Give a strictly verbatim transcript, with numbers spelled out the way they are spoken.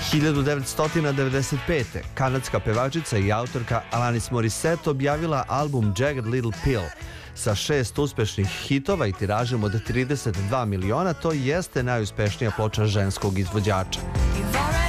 hiljadu devetsto devedeset pete. kanadska pevačica i autorka Alanis Morissette objavila album Jagged Little Pill. Sa šest uspešnih hitova i tiražem od trideset dva miliona, to jeste najuspešnija ploča ženskog izvođača.